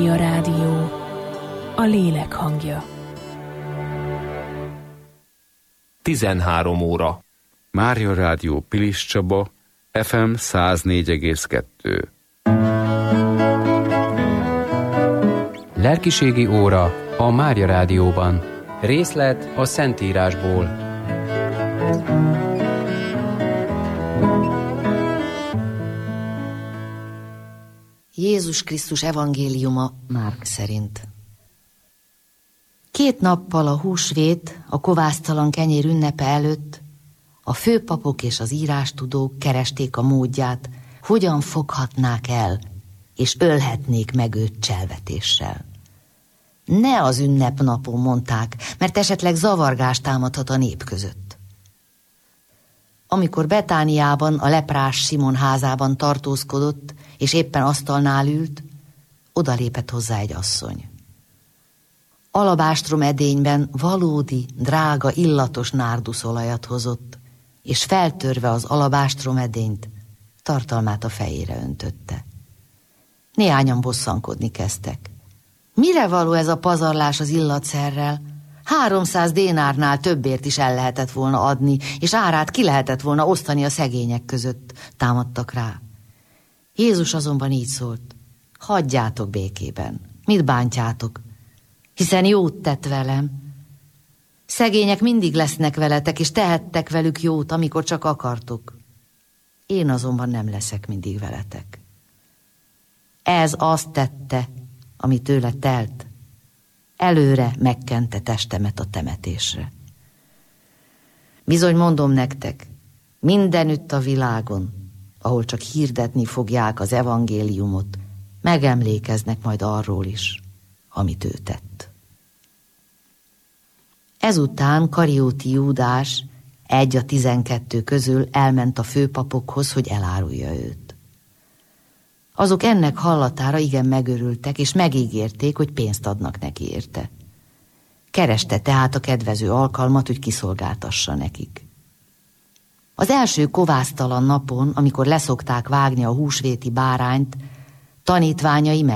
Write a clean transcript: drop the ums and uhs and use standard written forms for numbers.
Mária Rádió, a lélek hangja. 13 óra. Mária Rádió Pilis Csaba, FM 104,2. Lelkiségi óra a Mária Rádióban. Részlet a Szentírásból. Jézus Krisztus evangéliuma Márk szerint. 2 nappal a húsvét, a kovásztalan kenyér ünnepe előtt a főpapok és az írástudók keresték a módját, hogyan foghatnák el, és ölhetnék meg őt cselvetéssel. Ne az ünnepnapon, mondták, mert esetleg zavargást támadhat a nép között. Amikor Betániában, a leprás Simon házában tartózkodott, és éppen asztalnál ült, odalépett hozzá egy asszony. Alabástrom edényben valódi, drága, illatos nárduszolajat hozott, és feltörve az alabástrom edényt, tartalmát a fejére öntötte. Néhányan bosszankodni kezdtek. Mire való ez a pazarlás az illatszerrel? 300 dénárnál többért is el lehetett volna adni, és árát ki lehetett volna osztani a szegények között, támadtak rá. Jézus azonban így szólt: hagyjátok békében, mit bántjátok, hiszen jót tett velem. Szegények mindig lesznek veletek, és tehettek velük jót, amikor csak akartok. Én azonban nem leszek mindig veletek. Ez azt tette, ami tőle telt. Előre megkente testemet a temetésre. Bizony mondom nektek, mindenütt a világon, ahol csak hirdetni fogják az evangéliumot, megemlékeznek majd arról is, amit ő tett. Ezután Karióti Júdás, egy a 12 közül elment a főpapokhoz, hogy elárulja őt. Azok ennek hallatára igen megörültek, és megígérték, hogy pénzt adnak neki érte. Kereste tehát a kedvező alkalmat, hogy kiszolgáltassa nekik. Az első kovásztalan napon, amikor leszokták vágni a húsvéti bárányt, tanítványai